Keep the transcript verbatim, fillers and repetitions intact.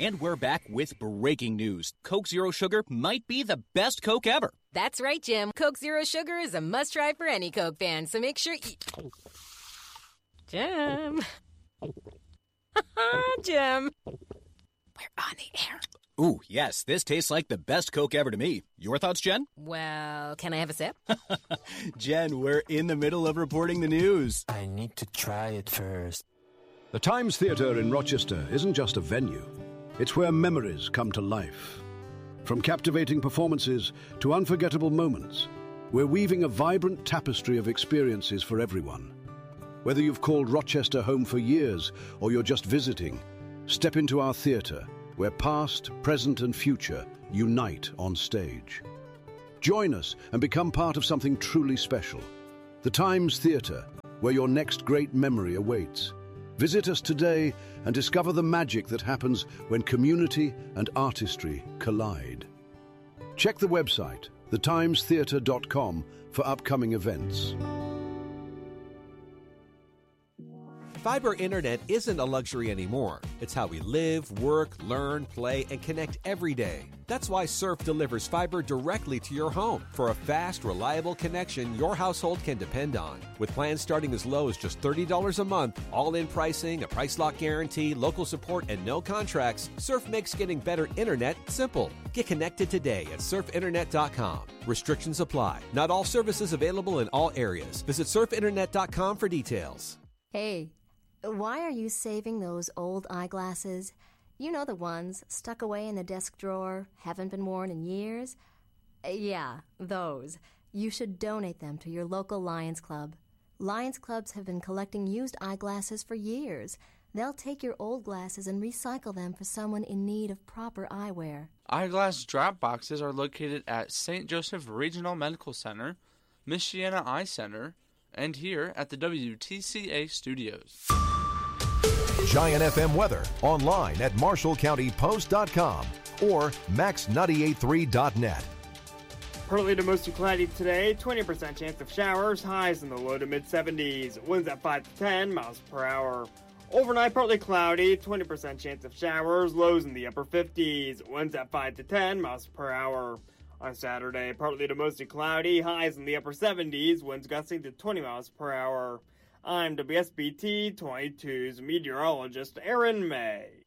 And we're back with breaking news. Coke Zero Sugar might be the best Coke ever. That's right, Jim. Coke Zero Sugar is a must-try for any Coke fan, so make sure you... Jim. Jim. We're on the air. Ooh, yes, this tastes like the best Coke ever to me. Your thoughts, Jen? Well, can I have a sip? Jen, we're in the middle of reporting the news. I need to try it first. The Times Theatre in Rochester isn't just a venue. It's where memories come to life. From captivating performances to unforgettable moments, we're weaving a vibrant tapestry of experiences for everyone. Whether you've called Rochester home for years or you're just visiting, step into our theatre, where past, present and future unite on stage. Join us and become part of something truly special. The Times Theatre, where your next great memory awaits. Visit us today and discover the magic that happens when community and artistry collide. Check the website, the times theatre dot com, for upcoming events. Fiber internet isn't a luxury anymore. It's how we live, work, learn, play, and connect every day. That's why Surf delivers fiber directly to your home for a fast, reliable connection your household can depend on. With plans starting as low as just thirty dollars a month, all-in pricing, a price lock guarantee, local support, and no contracts, Surf makes getting better internet simple. Get connected today at surf internet dot com. Restrictions apply. Not all services available in all areas. Visit surf internet dot com for details. Hey. Why are you saving those old eyeglasses? You know, the ones stuck away in the desk drawer, haven't been worn in years? Yeah, those. You should donate them to your local Lions Club. Lions Clubs have been collecting used eyeglasses for years. They'll take your old glasses and recycle them for someone in need of proper eyewear. Eyeglass drop boxes are located at Saint Joseph Regional Medical Center, Michiana Eye Center, and here at the W T C A studios. Giant F M weather online at marshall county post dot com or max nine eight three dot net. Partly to mostly cloudy today, twenty percent chance of showers, highs in the low to mid seventies, winds at five to ten miles per hour. Overnight, partly cloudy, twenty percent chance of showers, lows in the upper fifties, winds at five to ten miles per hour. On Saturday, partly to mostly cloudy, highs in the upper seventies, winds gusting to twenty miles per hour. I'm W S B T twenty-two's meteorologist Aaron May.